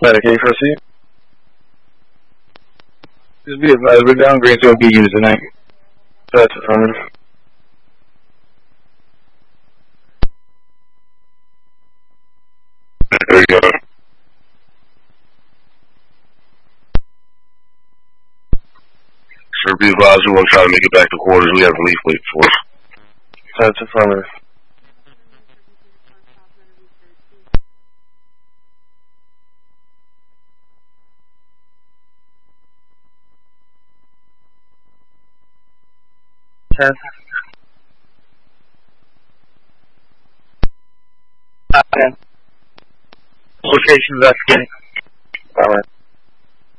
Medic, can you proceed? Just be advised, we're downgrading to a B unit tonight. That's affirmative. There you go. Sir, be advised, we want to try to make it back to quarters. We have relief waiting for us. That's affirmative. Ten. Location investigating. Alright.